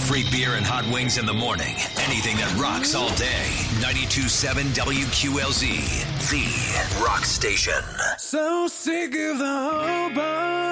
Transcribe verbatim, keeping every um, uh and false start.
Free beer and hot wings in the morning. Anything that rocks all day. ninety-two point seven W Q L Z, the rock station. So sick of the hobo.